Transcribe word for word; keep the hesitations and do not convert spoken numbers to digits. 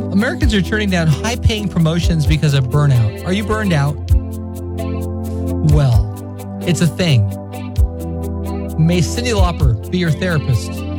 Americans are turning down high-paying promotions because of burnout. Are you burned out? Well, it's a thing. May Cyndi Lauper be your therapist.